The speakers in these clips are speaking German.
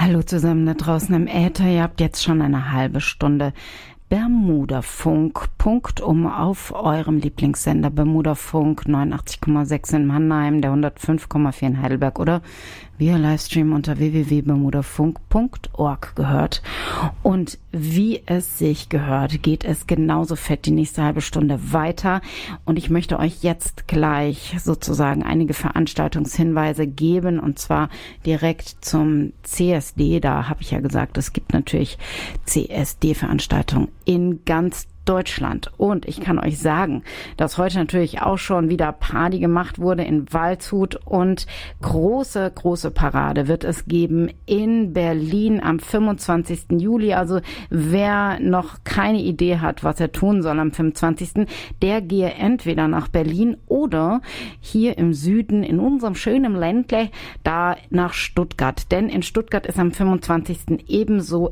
Hallo zusammen da draußen im Äther. Ihr habt jetzt schon eine halbe Stunde Bermuda-Funk, punktum auf eurem Lieblingssender Bermuda-Funk 89,6 in Mannheim, der 105,4 in Heidelberg oder via Livestream unter www.bermudafunk.org gehört. Und wie es sich gehört, geht es genauso fett die nächste halbe Stunde weiter. Und ich möchte euch jetzt gleich sozusagen einige Veranstaltungshinweise geben, und zwar direkt zum CSD. Da habe ich ja gesagt, es gibt natürlich CSD-Veranstaltungen in ganz Deutschland. Und ich kann euch sagen, dass heute natürlich auch schon wieder Party gemacht wurde in Waldshut, und große Parade wird es geben in Berlin am 25. Juli. Also wer noch keine Idee hat, was er tun soll am 25., der gehe entweder nach Berlin oder hier im Süden in unserem schönen Ländle da nach Stuttgart. Denn in Stuttgart ist am 25. ebenso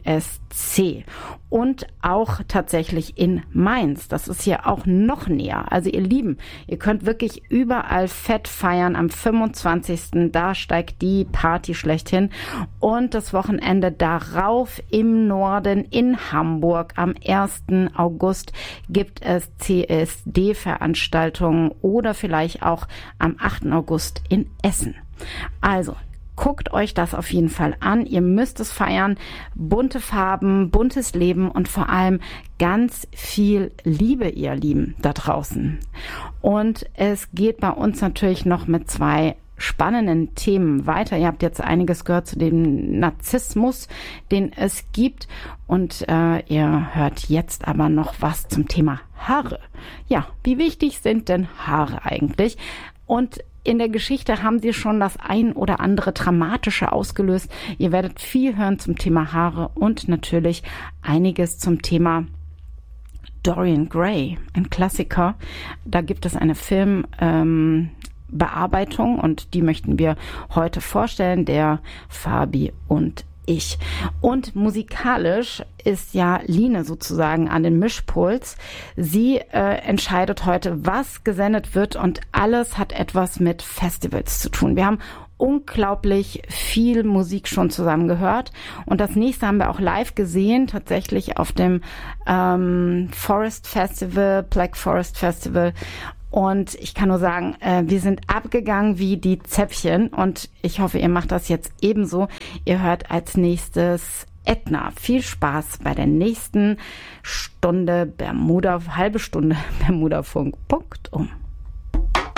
ESC. Und auch tatsächlich in Mainz. Das ist hier auch noch näher. Also ihr Lieben, ihr könnt wirklich überall fett feiern am 25. Da steigt die Party schlechthin. Und das Wochenende darauf im Norden in Hamburg am 1. August gibt es CSD-Veranstaltungen oder vielleicht auch am 8. August in Essen. Also, guckt euch das auf jeden Fall an. Ihr müsst es feiern. Bunte Farben, buntes Leben und vor allem ganz viel Liebe, ihr Lieben, da draußen. Und es geht bei uns natürlich noch mit 2 spannenden Themen weiter. Ihr habt jetzt einiges gehört zu dem Narzissmus, den es gibt. Und ihr hört jetzt aber noch was zum Thema Haare. Ja, wie wichtig sind denn Haare eigentlich? Und in der Geschichte haben sie schon das ein oder andere Dramatische ausgelöst. Ihr werdet viel hören zum Thema Haare und natürlich einiges zum Thema Dorian Gray, ein Klassiker. Da gibt es eine Filmbearbeitung und die möchten wir heute vorstellen, der Fabi und ich. Und musikalisch ist ja Line sozusagen an den Mischpuls. Sie entscheidet heute, was gesendet wird, und alles hat etwas mit Festivals zu tun. Wir haben unglaublich viel Musik schon zusammen gehört, und das nächste haben wir auch live gesehen, tatsächlich auf dem Forest Festival, Black Forest Festival. Und ich kann nur sagen, wir sind abgegangen wie die Zäpfchen, und ich hoffe, ihr macht das jetzt ebenso. Ihr hört als nächstes Edna. Viel Spaß bei der nächsten Stunde halbe Stunde Bermuda-Funk. Punktum.